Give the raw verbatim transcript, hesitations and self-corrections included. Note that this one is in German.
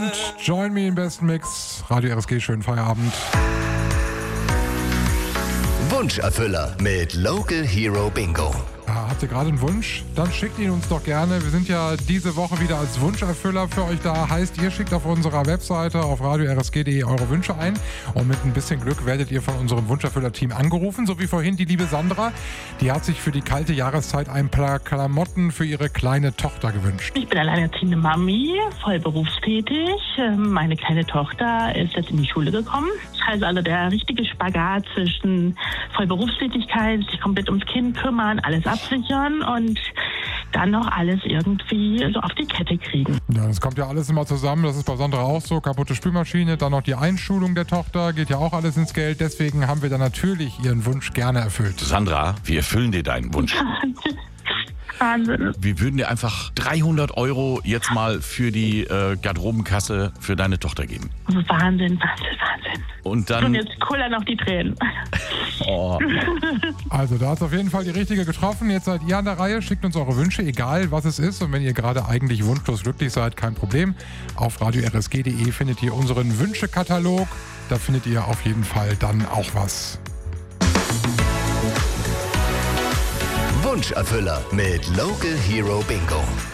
Join me im besten Mix. Radio R S G, schönen Feierabend. Wunscherfüller mit Local Hero Bingo. Ah, habt ihr gerade einen Wunsch? Dann schickt ihn uns doch gerne. Wir sind ja diese Woche wieder als Wunscherfüller für euch da. Heißt, ihr schickt auf unserer Webseite auf radio r s g punkt d e eure Wünsche ein. Und mit ein bisschen Glück werdet ihr von unserem Wunscherfüller-Team angerufen. So wie vorhin die liebe Sandra. Die hat sich für die kalte Jahreszeit ein paar Klamotten für ihre kleine Tochter gewünscht. Ich bin alleinerziehende Mami, voll berufstätig. Meine kleine Tochter ist jetzt in die Schule gekommen. Also, also der richtige Spagat zwischen voll Berufstätigkeit, sich komplett ums Kind kümmern, alles absichern und dann noch alles irgendwie so auf die Kette kriegen. Ja, das kommt ja alles immer zusammen. Das ist bei Sandra auch so. Kaputte Spülmaschine, dann noch die Einschulung der Tochter, geht ja auch alles ins Geld. Deswegen haben wir dann natürlich ihren Wunsch gerne erfüllt. Sandra, wir erfüllen dir deinen Wunsch. Wahnsinn. Wir würden dir einfach dreihundert Euro jetzt mal für die äh, Garderobenkasse für deine Tochter geben. Wahnsinn, Wahnsinn, Wahnsinn. Und dann... Und jetzt kullern noch die Tränen. Oh. Also da hat auf jeden Fall die Richtige getroffen. Jetzt seid ihr an der Reihe. Schickt uns eure Wünsche, egal was es ist. Und wenn ihr gerade eigentlich wunschlos glücklich seid, kein Problem. Auf radio r s g punkt d e findet ihr unseren Wünschekatalog. Da findet ihr auf jeden Fall dann auch was. Wunscherfüller mit Local Hero Bingo.